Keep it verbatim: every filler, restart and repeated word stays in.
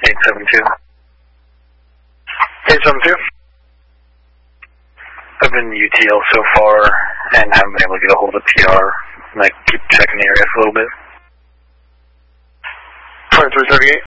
eight seven two. eight seven two. I've been U T L so far and haven't been able to get a hold of P R. And I keep checking the area for a little bit. twenty-three thirty-eight.